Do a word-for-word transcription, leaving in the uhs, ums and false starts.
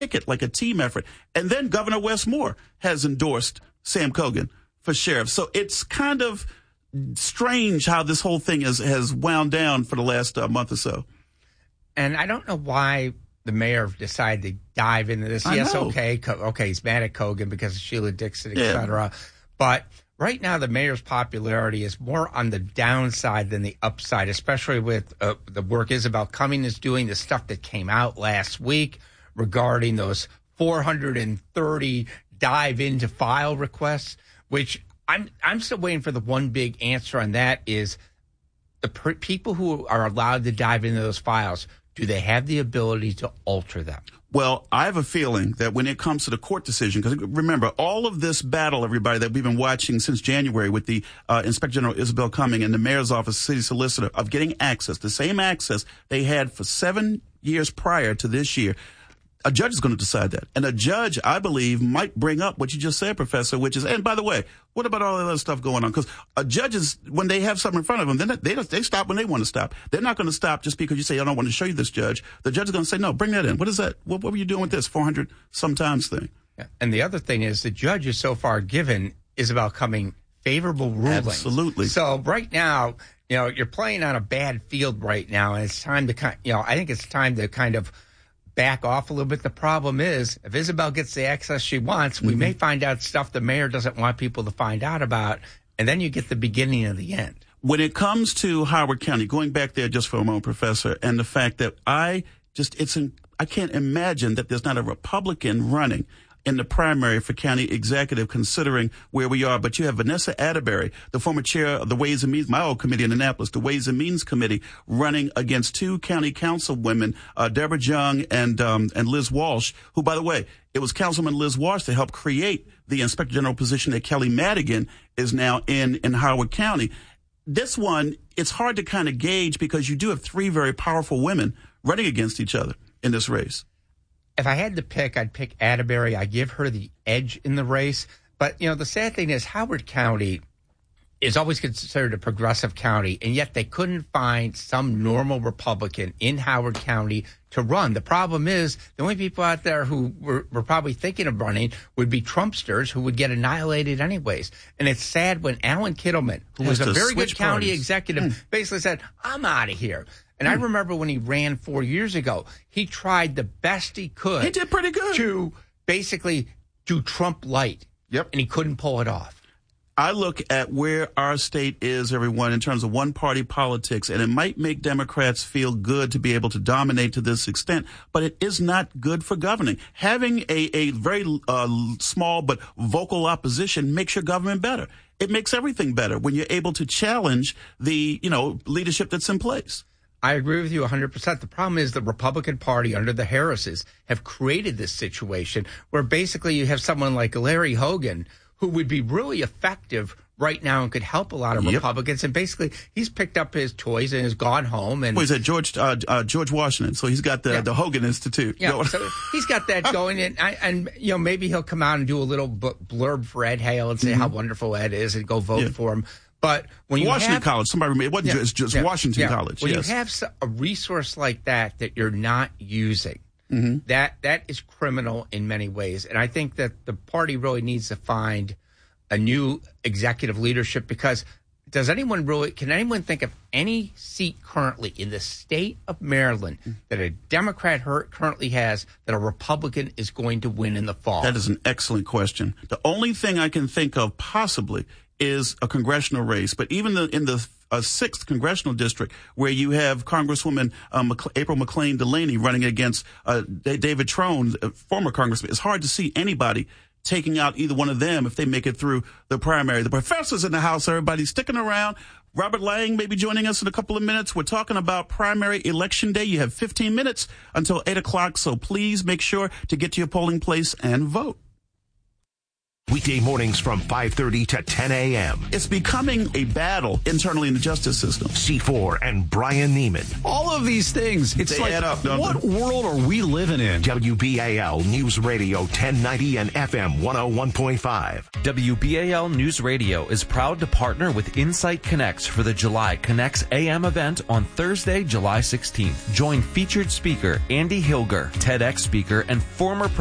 ticket, like a team effort. And then Governor Wes Moore has endorsed Sam Cogan for sheriff. So it's kind of strange how this whole thing has, has wound down for the last uh, month or so. And I don't know why the mayor decided to dive into this. I yes, know. okay, Co- okay, he's mad at Cogan because of Sheila Dixon, et Yeah. cetera. But right now, the mayor's popularity is more on the downside than the upside, especially with uh, the work Isabel Cumming is doing, the stuff that came out last week regarding those four hundred thirty dive into file requests, which I'm I'm still waiting for the one big answer on that is the per- people who are allowed to dive into those files, do they have the ability to alter them? Well, I have a feeling that when it comes to the court decision, because remember, all of this battle, everybody, that we've been watching since January with the uh, Inspector General Isabel Cumming and the mayor's office, city solicitor, of getting access, the same access they had for seven years prior to this year. A judge is going to decide that. And a judge, I believe, might bring up what you just said, Professor, which is, and by the way, what about all the other stuff going on? Because a judges, when they have something in front of them, then they, they stop when they want to stop. They're not going to stop just because you say, I don't want to show you this, judge. The judge is going to say, no, bring that in. What is that? What, what were you doing with this four hundred sometimes thing? Yeah. And the other thing is the judge has so far given Isabel Cumming favorable rulings. Absolutely. So right now, you know, you're playing on a bad field right now, and it's time to kind, you know, I think it's time to kind of back off a little bit. The problem is, if Isabel gets the access she wants, mm-hmm. we may find out stuff the mayor doesn't want people to find out about, and then you get the beginning of the end. When it comes to Howard County, going back there just for a moment, Professor, and the fact that I just, it's, in, I can't imagine that there's not a Republican running in the primary for county executive, considering where we are. But you have Vanessa Atterbury, the former chair of the Ways and Means, my old committee in Annapolis, the Ways and Means Committee, running against two county council women, uh, Deborah Jung and, um, and Liz Walsh, who, by the way, it was Councilman Liz Walsh that helped create the Inspector General position that Kelly Madigan is now in, in Howard County. This one, it's hard to kind of gauge because you do have three very powerful women running against each other in this race. If I had to pick, I'd pick Atterbury. I give her the edge in the race. But, you know, the sad thing is Howard County is always considered a progressive county, and yet they couldn't find some normal Republican in Howard County to run. The problem is the only people out there who were, were probably thinking of running would be Trumpsters who would get annihilated anyways. And it's sad when Alan Kittleman, who was a very good county parties. executive, mm. basically said, I'm out of here. And mm. I remember when he ran four years ago, he tried the best he could. He did pretty good. To basically do Trump light. Yep. And he couldn't pull it off. I look at where our state is, everyone, in terms of one-party politics, and it might make Democrats feel good to be able to dominate to this extent, but it is not good for governing. Having a, a very uh, small but vocal opposition makes your government better. It makes everything better when you're able to challenge the, you know, leadership that's in place. I agree with you one hundred percent. The problem is the Republican Party under the Harrises have created this situation where basically you have someone like Larry Hogan who would be really effective right now and could help a lot of yep. Republicans. And basically, he's picked up his toys and has gone home. And well, he's at George uh, uh, George Washington, so he's got the, yeah. the Hogan Institute. Yeah, so he's got that going. And, and, you know, maybe he'll come out and do a little blurb for Ed Hale and say mm-hmm. how wonderful Ed is and go vote yeah. for him. But when you Washington have, College, somebody remember, it wasn't yeah, just, just yeah, Washington yeah. College. When yes. you have a resource like that that you're not using, mm-hmm. that that is criminal in many ways. And I think that the party really needs to find a new executive leadership, because does anyone really, can anyone think of any seat currently in the state of Maryland that a Democrat currently has that a Republican is going to win in the fall? That is an excellent question. The only thing I can think of possibly is a congressional race, but even the, in the uh, sixth congressional district, where you have Congresswoman um, Mc- April McLean Delaney running against uh, D- David Trone, a former congressman, it's hard to see anybody taking out either one of them if they make it through the primary. The professor's in the house, everybody sticking around. Robert Lang may be joining us in a couple of minutes. We're talking about primary election day. You have fifteen minutes until eight o'clock, so please make sure to get to your polling place and vote. Weekday mornings from five thirty to ten a.m. It's becoming a battle internally in the justice system. C four and Brian Neiman. All of these things, it's They like, add up, don't what they? world are we living in? W B A L News Radio ten ninety and F M one oh one point five. W B A L News Radio is proud to partner with Insight Connects for the July Connects A M event on Thursday, July sixteenth. Join featured speaker Andy Hilger, TEDx speaker, and former